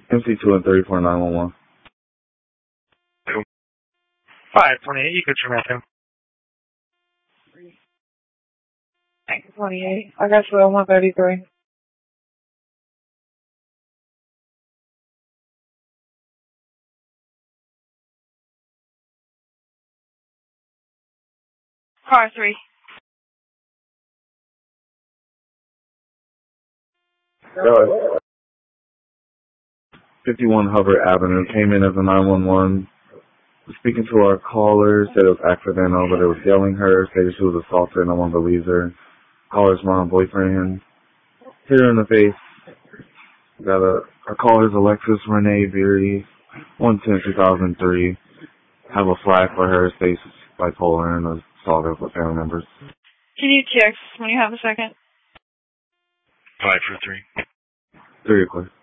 MC2 and 34 911. 528, you could turn that down. 28. I got you on 133. Car 3. Go. 51 Hubbard Avenue came in as a 911. Speaking to our caller, said it was accidental, but it was yelling her, said she was assaulted, no one believes her. Caller's mom, boyfriend, hit her in the face. Our caller's Alexis Renee Beery, 110-2003. Have a flag for her, states bipolar, and assault her with family members. Can you text when you have a second? 543. 3 o'clock.